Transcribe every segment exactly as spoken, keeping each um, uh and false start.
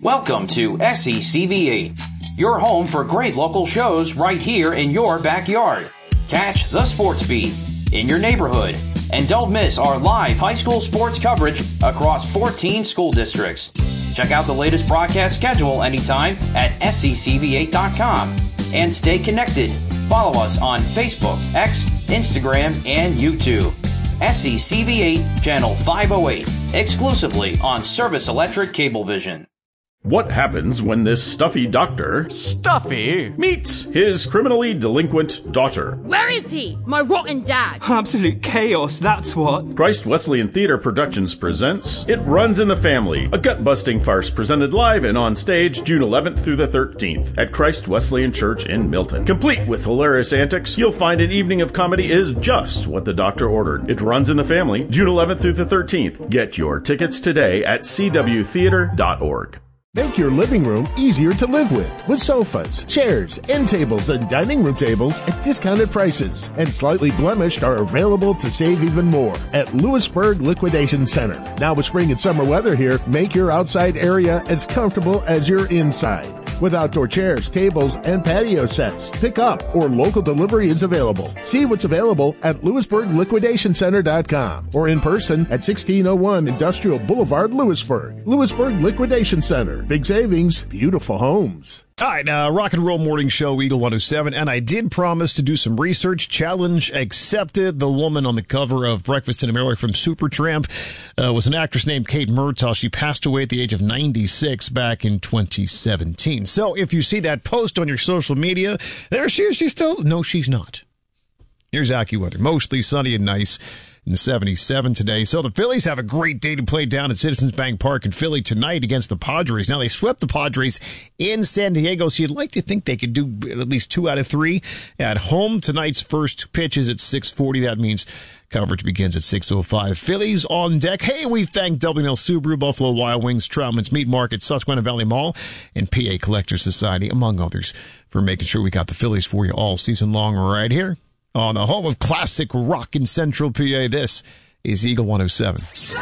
Welcome to S E C V eight, your home for great local shows right here in your backyard. Catch the Sports Beat in your neighborhood and don't miss our live high school sports coverage across fourteen school districts. Check out the latest broadcast schedule anytime at S E C V eight dot com and stay connected. Follow us on Facebook, X, Instagram, and YouTube. S E C V eight Channel five oh eight, exclusively on Service Electric Cablevision. What happens when this stuffy doctor Stuffy? meets his criminally delinquent daughter? Where is he? My rotten dad. Absolute chaos, that's what. Christ Wesleyan Theater Productions presents It Runs in the Family, a gut-busting farce presented live and on stage June eleventh through the thirteenth at Christ Wesleyan Church in Milton. Complete with hilarious antics, you'll find an evening of comedy is just what the doctor ordered. It Runs in the Family, June eleventh through the thirteenth. Get your tickets today at c w theater dot org. Make your living room easier to live with with sofas, chairs, end tables, and dining room tables at discounted prices. And slightly blemished are available to save even more at Lewisburg Liquidation Center. Now with spring and summer weather here, make your outside area as comfortable as your inside. With outdoor chairs, tables, and patio sets. Pick up or local delivery is available. See what's available at Lewisburg Liquidation Center dot com or in person at sixteen oh one Industrial Boulevard, Lewisburg. Lewisburg Liquidation Center. Big savings, beautiful homes. All right, uh, Rock and Roll Morning Show, Eagle one oh seven, and I did promise to do some research. Challenge accepted. The woman on the cover of Breakfast in America from Supertramp uh, was an actress named Kate Murtaugh. She passed away at the age of ninety-six back in twenty seventeen. So if you see that post on your social media, there she is. She's still... No, she's not. Here's AccuWeather. Mostly sunny and nice. In seventy-seven today. So the Phillies have a great day to play down at Citizens Bank Park in Philly tonight against the Padres. Now, they swept the Padres in San Diego, so you'd like to think they could do at least two out of three at home. Tonight's first pitch is at six forty. That means coverage begins at six oh five. Phillies on deck. Hey, we thank W and L Subaru, Buffalo Wild Wings, Troutman's Meat Market, Susquehanna Valley Mall, and P A Collectors Society, among others, for making sure we got the Phillies for you all season long right here on the home of classic rock in Central P A. This is Eagle one oh seven.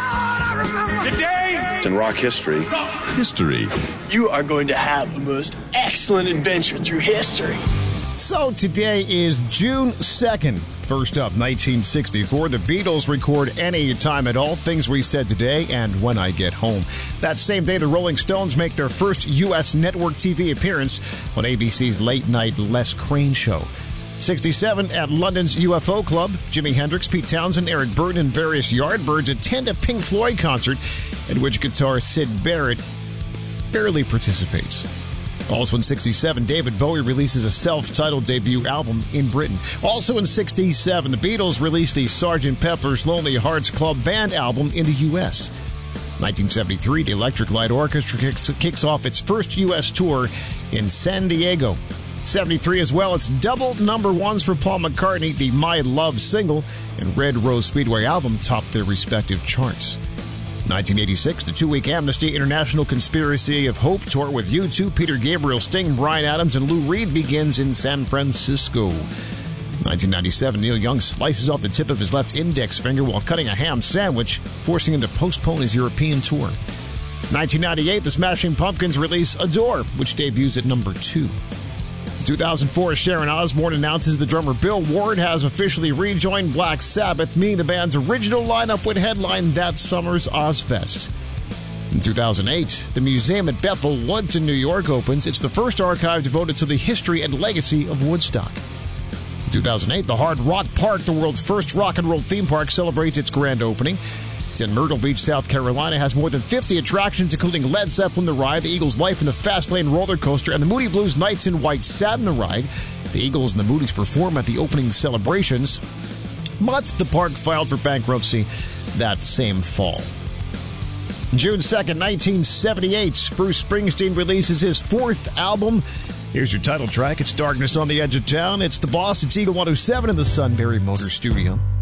Today in rock history. History. You are going to have the most excellent adventure through history. So today is June second. First up, nineteen sixty-four, the Beatles record Any Time at All, Things We Said Today, and When I Get Home. That same day, the Rolling Stones make their first U S network T V appearance on A B C's late-night Les Crane Show. sixty-seven, at London's U F O Club, Jimi Hendrix, Pete Townsend, Eric Burden, and various Yardbirds attend a Pink Floyd concert at which guitarist Syd Barrett barely participates. Also in sixty-seven, David Bowie releases a self-titled debut album in Britain. Also in sixty-seven, the Beatles released the Sergeant Pepper's Lonely Hearts Club Band album in the U S nineteen seventy-three, the Electric Light Orchestra kicks, kicks off its first U S tour in San Diego. seventy-three as well, it's double number ones for Paul McCartney. The My Love single and Red Rose Speedway album topped their respective charts. nineteen eighty-six, the two-week Amnesty International Conspiracy of Hope tour with U two, Peter Gabriel, Sting, Bryan Adams, and Lou Reed begins in San Francisco. nineteen ninety-seven, Neil Young slices off the tip of his left index finger while cutting a ham sandwich, forcing him to postpone his European tour. nineteen ninety-eight, the Smashing Pumpkins release Adore, which debuts at number two. two thousand four, Sharon Osbourne announces the drummer Bill Ward has officially rejoined Black Sabbath, meaning the band's original lineup would headline that summer's Ozfest. In two thousand eight, the Museum at Bethel Woods in New York opens. It's the first archive devoted to the history and legacy of Woodstock. In two thousand eight, the Hard Rock Park, the world's first rock and roll theme park, celebrates its grand opening. It's in Myrtle Beach, South Carolina, has more than fifty attractions, including Led Zeppelin the Ride, the Eagles' Life in the Fast Lane roller coaster, and the Moody Blues Knights in White Satin the Ride. The Eagles and the Moody's perform at the opening celebrations, but the park filed for bankruptcy that same fall. June second, nineteen seventy-eight, Bruce Springsteen releases his fourth album. Here's your title track. It's Darkness on the Edge of Town. It's The Boss. It's Eagle one oh seven in the Sunbury Motor Studio.